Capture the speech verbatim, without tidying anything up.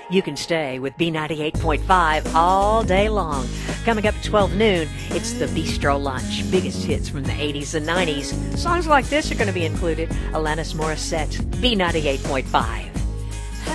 You can stay with B ninety-eight point five all day long. Coming up at twelve noon, it's the Bistro Lunch. Biggest hits from the eighties and nineties. Songs like this are going to be included. Alanis Morissette, B ninety-eight point five.